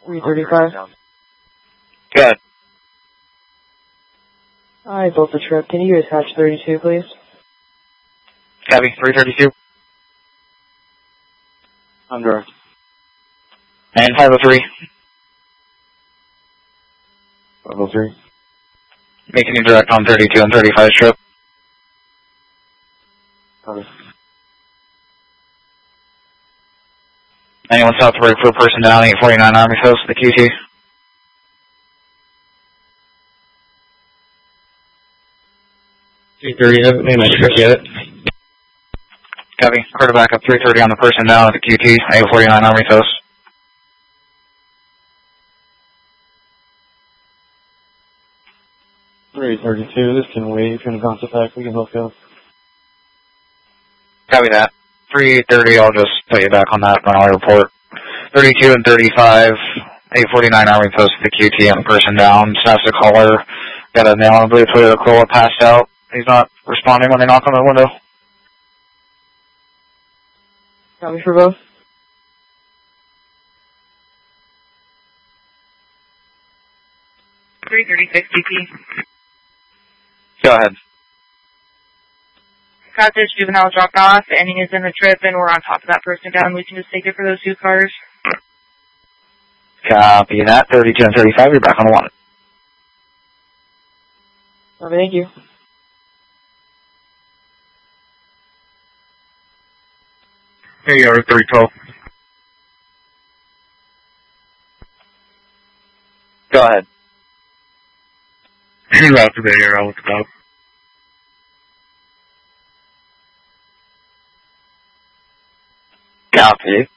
335. Good. I built the trip. Can you attach 32, please? Copy, 332. I'm direct. And 503. 503. Making you direct on 32 and 35 strip. Copy. Anyone south to break for a person down, 849 Army Coast, the QT. Haven't made my trip yet. Copy. Quarter back up 330 on the person down at the QT, 849 Army Coast. $332, this can wait. If you're going to bounce it back, we can hook up. Copy that. 330, I'll just put you back on that final report. 32 and 35, 849 Army Post to the QT on the person down. Snaps the caller. Got a nail on a blue Toyota Corolla passed out. He's not responding when they knock on the window. Copy for both. Go ahead. Got this juvenile dropped off. The ending is in the trip, and we're on top of that person down. We can just take it for those 2 cars. Copy that. 32 and 35, you're back on the one. Copy, thank you. Here you are, 312. Go ahead. Route to the air, I'll look it up. Copy.